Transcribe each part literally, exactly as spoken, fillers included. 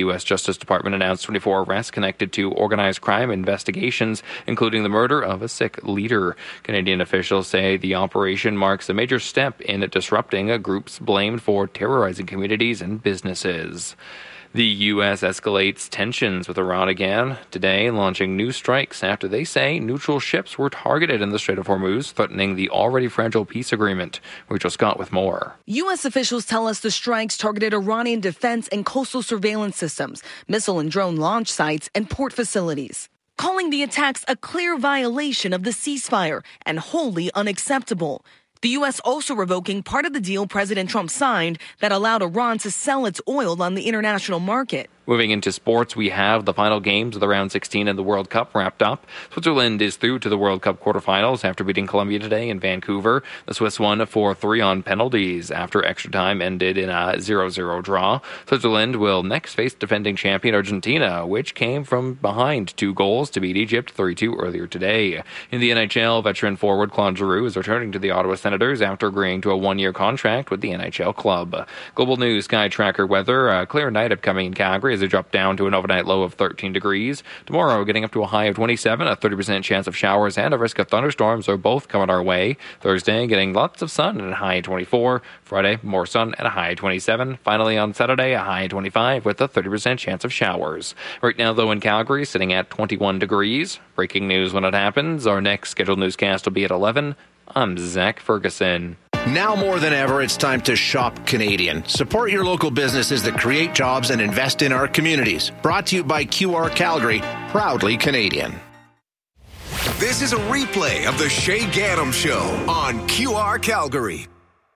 U S Justice Department announced twenty-four arrests connected to organized crime investigations, including the murder of a Sikh leader. Canadian officials say the operation marks a major step in disrupting groups blamed for terrorizing communities and businesses. The U S escalates tensions with Iran again today, launching new strikes after they say neutral ships were targeted in the Strait of Hormuz, threatening the already fragile peace agreement. Rachel Scott with more. U S officials tell us the strikes targeted Iranian defense and coastal surveillance systems, missile and drone launch sites, and port facilities, calling the attacks a clear violation of the ceasefire and wholly unacceptable. The U S also revoking part of the deal President Trump signed that allowed Iran to sell its oil on the international market. Moving into sports, we have the final games of the round sixteen of the World Cup wrapped up. Switzerland is through to the World Cup quarterfinals after beating Colombia today in Vancouver. The Swiss won four three on penalties after extra time ended in a zero zero draw. Switzerland will next face defending champion Argentina, which came from behind two goals to beat Egypt three two earlier today. In the N H L, veteran forward Claude Giroux is returning to the Ottawa Senators after agreeing to a one-year contract with the N H L club. Global News Sky Tracker weather, a clear night upcoming in Calgary as it dropped down to an overnight low of thirteen degrees. Tomorrow, getting up to a high of twenty-seven, a thirty percent chance of showers and a risk of thunderstorms are both coming our way. Thursday, getting lots of sun and a high of twenty-four. Friday, more sun and a high of twenty-seven. Finally, on Saturday, a high of twenty-five with a thirty percent chance of showers. Right now, though, in Calgary, sitting at twenty-one degrees. Breaking news when it happens. Our next scheduled newscast will be at eleven. I'm Zach Ferguson. Now more than ever, it's time to shop Canadian. Support your local businesses that create jobs and invest in our communities. Brought to you by Q R Calgary, proudly Canadian. This is a replay of the Shay Gaddam Show on Q R Calgary.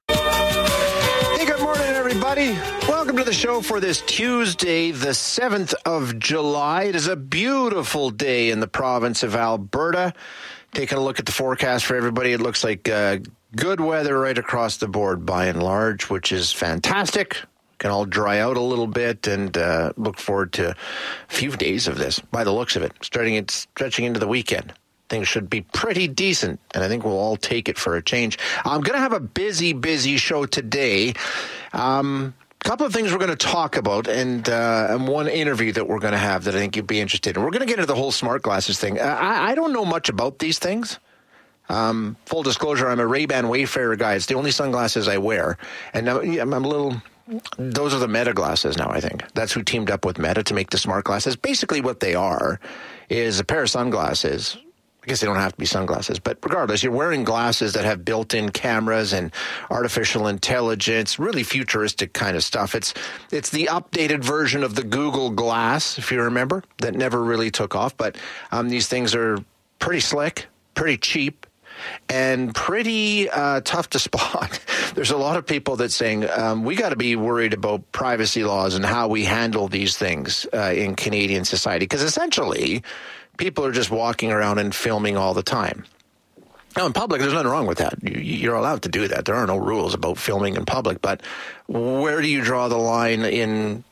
Hey, good morning, everybody. Welcome to the show for this Tuesday, the seventh of July. It is a beautiful day in the province of Alberta. Taking a look at the forecast for everybody, it looks like uh, good weather right across the board by and large, which is fantastic. Can all dry out a little bit and uh, look forward to a few days of this by the looks of it, starting it, stretching into the weekend. Things should be pretty decent, and I think we'll all take it for a change. I'm going to have a busy, busy show today. Um, a couple of things we're going to talk about, and, uh, and one interview that we're going to have that I think you'd be interested in. We're going to get into the whole smart glasses thing. I, I don't know much about these things. Um, full disclosure, I'm a Ray-Ban Wayfarer guy. It's the only sunglasses I wear. And now, I'm a little... Those are the Meta glasses now, I think. That's who teamed up with Meta to make the smart glasses. Basically what they are is a pair of sunglasses. I guess they don't have to be sunglasses, but regardless, you're wearing glasses that have built-in cameras and artificial intelligence, really futuristic kind of stuff. It's it's the updated version of the Google Glass, if you remember, that never really took off. But um, these things are pretty slick, pretty cheap, and pretty uh, tough to spot. There's a lot of people that saying um, we got to be worried about privacy laws and how we handle these things uh, in Canadian society, because essentially people are just walking around and filming all the time. Now, in public, there's nothing wrong with that. You're allowed to do that. There are no rules about filming in public. But where do you draw the line in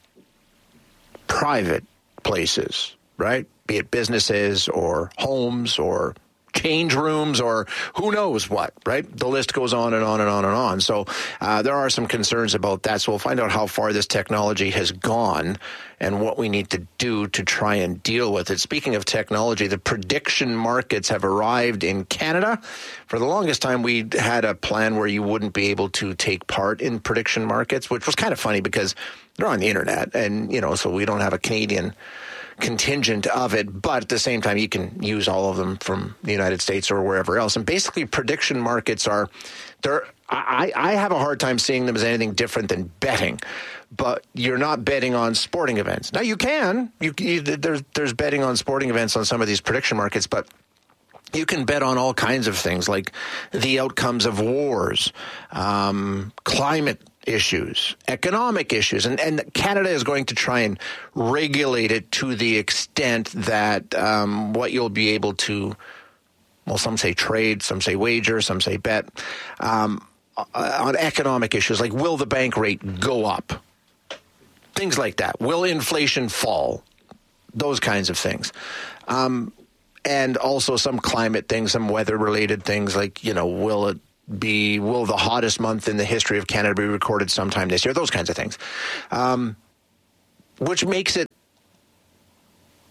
private places, right? Be it businesses or homes or change rooms or who knows what, right? The list goes on and on and on and on. So uh, there are some concerns about that. So we'll find out how far this technology has gone and what we need to do to try and deal with it. Speaking of technology, the prediction markets have arrived in Canada. For the longest time, we had a plan where you wouldn't be able to take part in prediction markets, which was kind of funny because they're on the internet and, you know, so we don't have a Canadian contingent of it, but at the same time, you can use all of them from the United States or wherever else. And basically, prediction markets are, they're, I, I have a hard time seeing them as anything different than betting, but you're not betting on sporting events. Now, you can. You, you, there's, there's betting on sporting events on some of these prediction markets, but you can bet on all kinds of things like the outcomes of wars, um, climate issues, economic issues, and, and Canada is going to try and regulate it to the extent that um, what you'll be able to, well, some say trade, some say wager, some say bet, um, on economic issues like will the bank rate go up? Things like that. Will inflation fall? Those kinds of things. Um, and also some climate things, some weather-related things like, you know, will it be, will the hottest month in the history of Canada be recorded sometime this year? Those kinds of things. Um, which makes it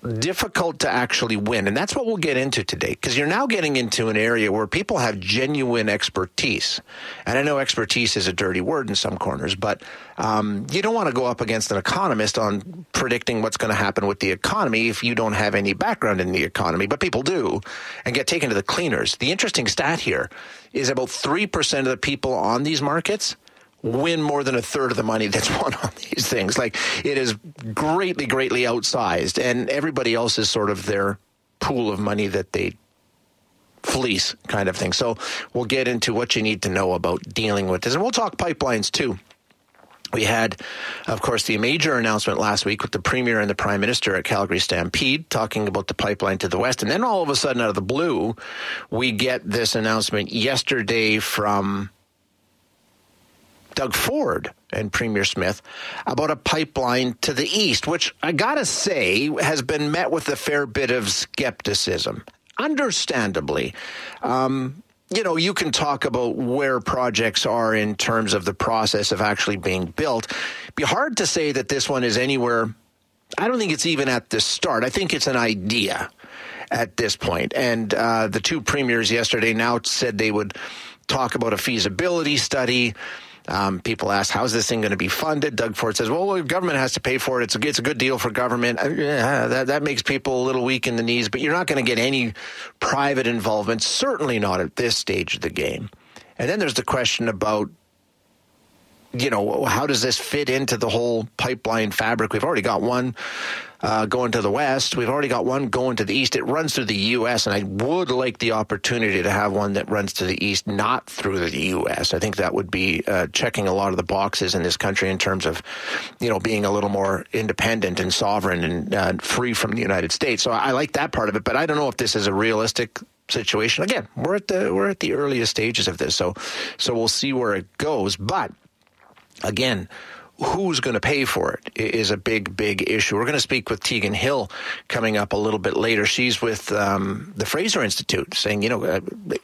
difficult to actually win. And that's what we'll get into today, because you're now getting into an area where people have genuine expertise. And I know expertise is a dirty word in some corners, but um, you don't want to go up against an economist on predicting what's going to happen with the economy if you don't have any background in the economy. But people do, and get taken to the cleaners. The interesting stat here is about three percent of the people on these markets win more than a third of the money that's won on these things. Like, it is greatly, greatly outsized, and everybody else is sort of their pool of money that they fleece kind of thing. So we'll get into what you need to know about dealing with this. And we'll talk pipelines too. We had, of course, the major announcement last week with the Premier and the Prime Minister at Calgary Stampede talking about the pipeline to the west. And then all of a sudden, out of the blue, we get this announcement yesterday from Doug Ford and Premier Smith about a pipeline to the east, which I gotta say has been met with a fair bit of skepticism. Understandably, um, you know, you can talk about where projects are in terms of the process of actually being built. It'd be hard to say that this one is anywhere. I don't think it's even at the start. I think it's an idea at this point. And uh, the two premiers yesterday now said they would talk about a feasibility study. Um, people ask, how's this thing going to be funded? Doug Ford says, well, the government has to pay for it. It's a, it's a good deal for government. Uh, yeah, that, that makes people a little weak in the knees, but you're not going to get any private involvement, certainly not at this stage of the game. And then there's the question about, you know, how does this fit into the whole pipeline fabric? We've already got one uh, going to the west. We've already got one going to the east. It runs through the U S, and I would like the opportunity to have one that runs to the east, not through the U S. I think that would be uh, checking a lot of the boxes in this country in terms of, you know, being a little more independent and sovereign and uh, free from the United States. So I like that part of it, but I don't know if this is a realistic situation. Again, we're at the we're at the earliest stages of this, so so we'll see where it goes. But again, who's going to pay for it is a big, big issue. We're going to speak with Tegan Hill coming up a little bit later. She's with um, the Fraser Institute, saying, you know, uh,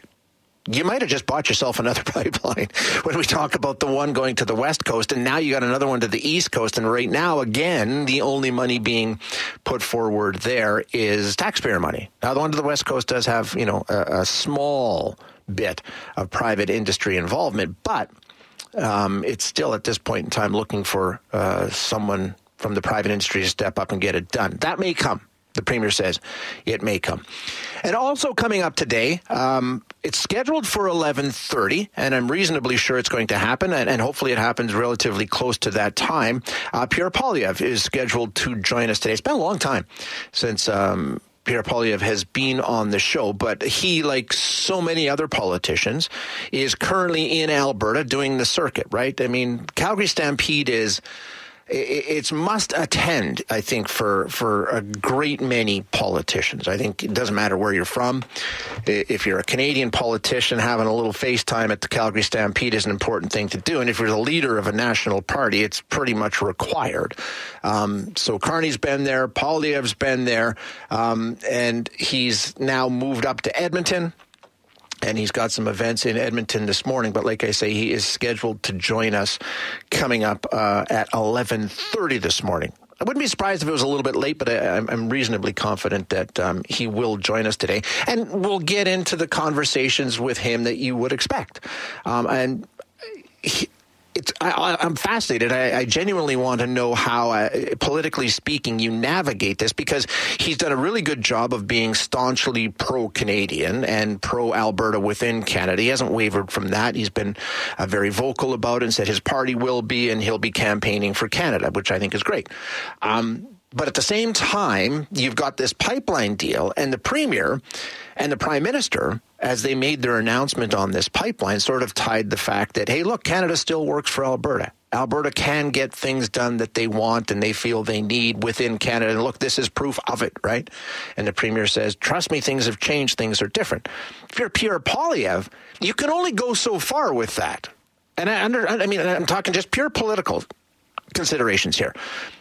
you might have just bought yourself another pipeline when we talk about the one going to the west coast, and now you got another one to the east coast. And right now, again, the only money being put forward there is taxpayer money. Now, the one to the west coast does have, you know, a, a small bit of private industry involvement, but Um, it's still at this point in time looking for uh, someone from the private industry to step up and get it done. That may come. The Premier says it may come. And also coming up today, um, it's scheduled for eleven thirty, and I'm reasonably sure it's going to happen, and, and hopefully it happens relatively close to that time. Uh, Pierre Poilievre is scheduled to join us today. It's been a long time since Um, Pierre Poilievre has been on the show, but he, like so many other politicians, is currently in Alberta doing the circuit, right? I mean, Calgary Stampede is, it's must attend, I think, for, for a great many politicians. I think it doesn't matter where you're from. If you're a Canadian politician, having a little FaceTime at the Calgary Stampede is an important thing to do. And if you're the leader of a national party, it's pretty much required. Um, so Carney's been there, Poilievre's been there, um, and he's now moved up to Edmonton. And he's got some events in Edmonton this morning. But like I say, he is scheduled to join us coming up uh, at eleven thirty this morning. I wouldn't be surprised if it was a little bit late, but I, I'm reasonably confident that um, he will join us today. And we'll get into the conversations with him that you would expect. Um, and he, It's, I, I'm fascinated. I, I genuinely want to know how, uh, politically speaking, you navigate this, because he's done a really good job of being staunchly pro-Canadian and pro-Alberta within Canada. He hasn't wavered from that. He's been uh, very vocal about it and said his party will be, and he'll be campaigning for Canada, which I think is great. Um, But at the same time, you've got this pipeline deal, and the Premier and the Prime Minister, as they made their announcement on this pipeline, sort of tied the fact that, hey, look, Canada still works for Alberta. Alberta can get things done that they want and they feel they need within Canada. And look, this is proof of it, right? And the Premier says, trust me, things have changed. Things are different. If you're Pierre Poilievre, you can only go so far with that. And I, under, I mean, I'm talking just pure political considerations here.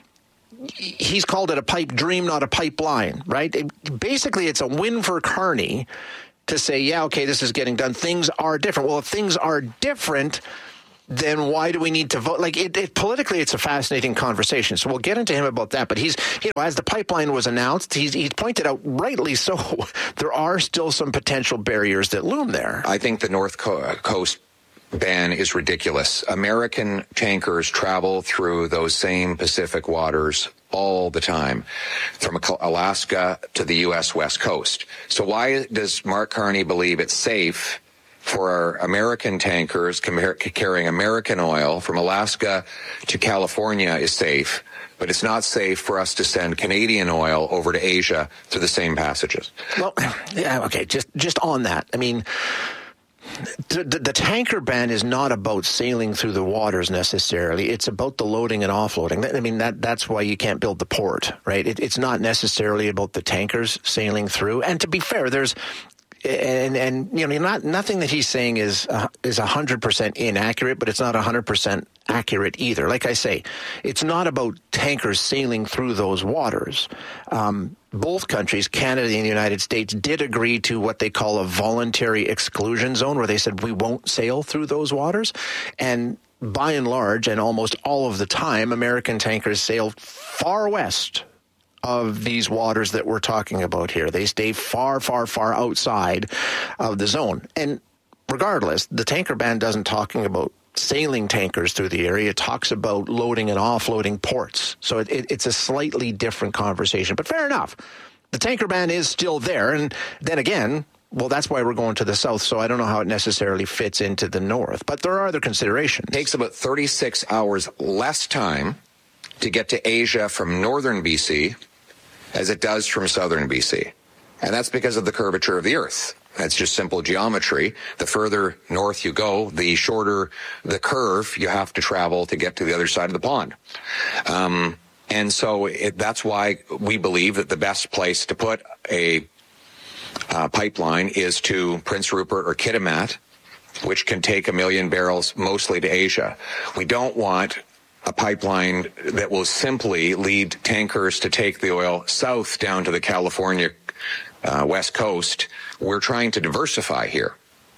He's called it a pipe dream, not a pipeline, right? It, basically, it's a win for Carney to say, yeah, okay, this is getting done. Things are different. Well, if things are different, then why do we need to vote? Like, it, it, politically, it's a fascinating conversation. So we'll get into him about that. But he's, you know, as the pipeline was announced, he's, he's pointed out, rightly so, there are still some potential barriers that loom there. I think the North Coast ban is ridiculous. American tankers travel through those same Pacific waters all the time, from Alaska to the U S West Coast. So why does Mark Carney believe it's safe for our American tankers carrying American oil from Alaska to California is safe, but it's not safe for us to send Canadian oil over to Asia through the same passages? Well, yeah, okay, just just on that. I mean, the, the, the tanker ban is not about sailing through the waters necessarily. It's about the loading and offloading. I mean, that that's why you can't build the port, right? It, it's not necessarily about the tankers sailing through. And to be fair, there's And, and you know, not nothing that he's saying is uh, is one hundred percent inaccurate, but it's not one hundred percent accurate either. Like I say, it's not about tankers sailing through those waters. Um, both countries, Canada and the United States, did agree to what they call a voluntary exclusion zone, where they said we won't sail through those waters. And by and large, and almost all of the time, American tankers sail far west of these waters that we're talking about here. They stay far, far, far outside of the zone. And regardless, the tanker ban doesn't talking about sailing tankers through the area. It talks about loading and offloading ports. So it, it, it's a slightly different conversation. But fair enough. The tanker ban is still there. And then again, well, that's why we're going to the south, so I don't know how it necessarily fits into the north. But there are other considerations. It takes about thirty-six hours less time to get to Asia from northern B C as it does from southern B C. And that's because of the curvature of the Earth. That's just simple geometry. The further north you go, the shorter the curve you have to travel to get to the other side of the pond. Um, and so it, that's why we believe that the best place to put a uh, pipeline is to Prince Rupert or Kitimat, which can take a million barrels mostly to Asia. We don't want a pipeline that will simply lead tankers to take the oil south down to the California uh, west coast. We're trying to diversify here.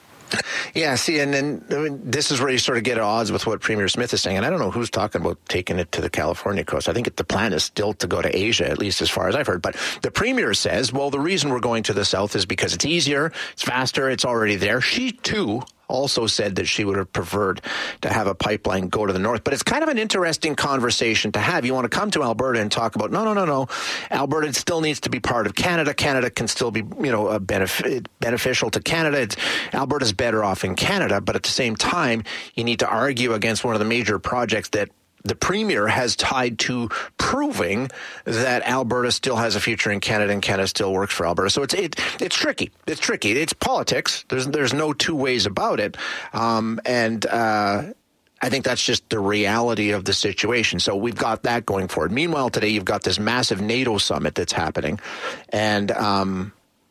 Yeah, see, and then I mean, this is where you sort of get at odds with what Premier Smith is saying. And I don't know who's talking about taking it to the California coast. I think the plan is still to go to Asia, at least as far as I've heard. But the Premier says, well, the reason we're going to the south is because it's easier, it's faster, it's already there. She, too, also said that she would have preferred to have a pipeline go to the north. But it's kind of an interesting conversation to have. You want to come to Alberta and talk about, no, no, no, no. Alberta still needs to be part of Canada. Canada can still be, you know, a benefit, beneficial to Canada. It's, Alberta's better off in Canada. But at the same time, you need to argue against one of the major projects that the Premier has tied to proving that Alberta still has a future in Canada and Canada still works for Alberta. So it's it, it's tricky. It's tricky. It's politics. There's there's no two ways about it. Um, and uh, I think that's just the reality of the situation. So we've got that going forward. Meanwhile, today you've got this massive NATO summit that's happening. And um,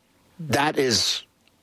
that is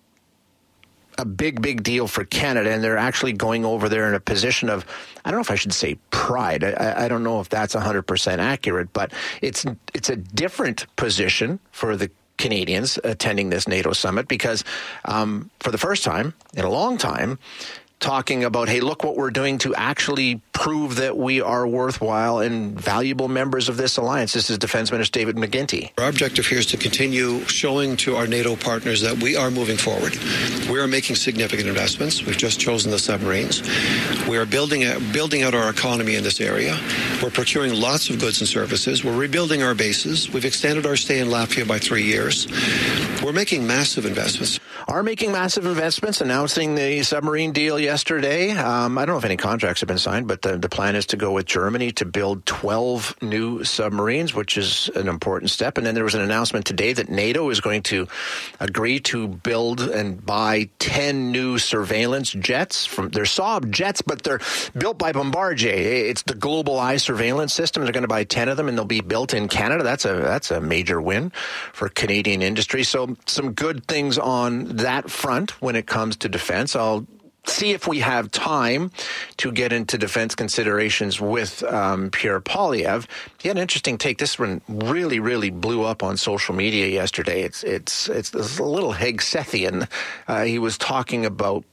a big, big deal for Canada, and they're actually going over there in a position of, I don't know if I should say pride. I, I don't know if that's one hundred percent accurate, but it's it's a different position for the Canadians attending this NATO summit because um, for the first time in a long time, talking about, hey, look what we're doing to actually prove that we are worthwhile and valuable members of this alliance. This is Defense Minister David McGuinty. Our objective here is to continue showing to our NATO partners that we are moving forward. We are making significant investments. We've just chosen the submarines. We are building a, building out our economy in this area. We're procuring lots of goods and services. We're rebuilding our bases. We've extended our stay in Latvia by three years. We're making massive investments. Are making massive investments, announcing the submarine deal yesterday. Um, I don't know if any contracts have been signed, but the, the plan is to go with Germany to build twelve new submarines, which is an important step. And then there was an announcement today that NATO is going to agree to build and buy ten new surveillance jets. From They're Saab jets, but they're built by Bombardier. It's the Global Eye surveillance system. They're going to buy ten of them, and they'll be built in Canada. That's a that's a major win for Canadian industry. So some good things on that front when it comes to defense. I'll see if we have time to get into defense considerations with um, Pierre Poilievre. He had an interesting take. This one really, really blew up on social media yesterday. It's it's it's, it's a little Hegsethyan. Uh, he was talking about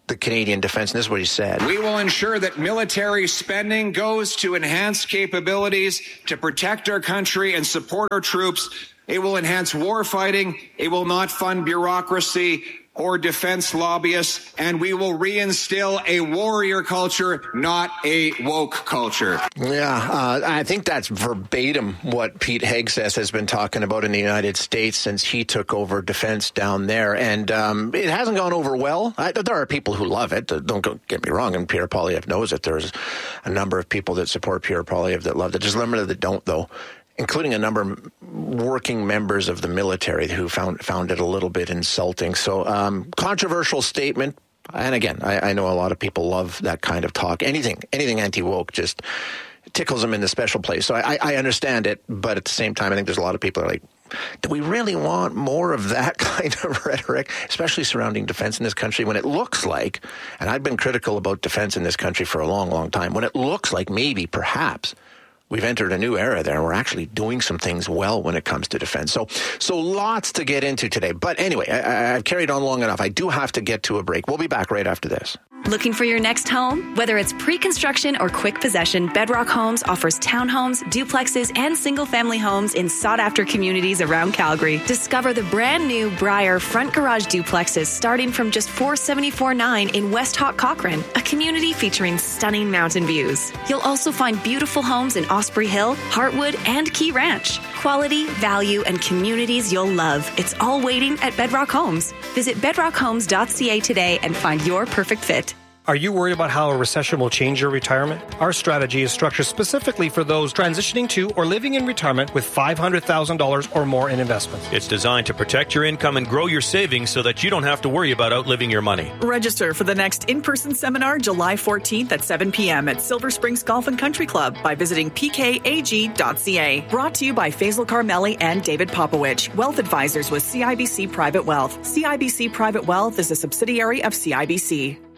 the Canadian defense, and this is what he said. We will ensure that military spending goes to enhance capabilities to protect our country and support our troops. It will enhance war fighting. It will not fund bureaucracy or defense lobbyists, and we will reinstill a warrior culture, not a woke culture. Yeah, uh, I think that's verbatim what Pete Hegseth has been talking about in the United States since he took over defense down there, and um, it hasn't gone over well. I, there are people who love it. Don't go, get me wrong, and Pierre Poilievre knows it. There's a number of people that support Pierre Poilievre that love it. There's a number that don't, though, including a number of working members of the military who found found it a little bit insulting. So, um, controversial statement. And again, I, I know a lot of people love that kind of talk. Anything, anything anti-woke just tickles them in the special place. So I, I understand it, but at the same time, I think there's a lot of people that are like, do we really want more of that kind of rhetoric, especially surrounding defense in this country, when it looks like, and I've been critical about defense in this country for a long, long time, when it looks like maybe, perhaps, we've entered a new era there, and we're actually doing some things well when it comes to defense. So so lots to get into today. But anyway, I, I've carried on long enough. I do have to get to a break. We'll be back right after this. Looking for your next home? Whether it's pre-construction or quick possession, Bedrock Homes offers townhomes, duplexes, and single-family homes in sought-after communities around Calgary. Discover the brand-new Briar front garage duplexes starting from just four hundred seventy-four dollars and ninety-nine cents in West Hawk Cochrane, a community featuring stunning mountain views. You'll also find beautiful homes in Osprey Hill, Heartwood, and Key Ranch. Quality, value, and communities you'll love. It's all waiting at Bedrock Homes. Visit bedrock homes dot c a today and find your perfect fit. Are you worried about how a recession will change your retirement? Our strategy is structured specifically for those transitioning to or living in retirement with five hundred thousand dollars or more in investments. It's designed to protect your income and grow your savings so that you don't have to worry about outliving your money. Register for the next in-person seminar July fourteenth at seven p.m. at Silver Springs Golf and Country Club by visiting p k a g dot c a. Brought to you by Faisal Carmeli and David Popowich, Wealth Advisors with C I B C Private Wealth. C I B C Private Wealth is a subsidiary of C I B C.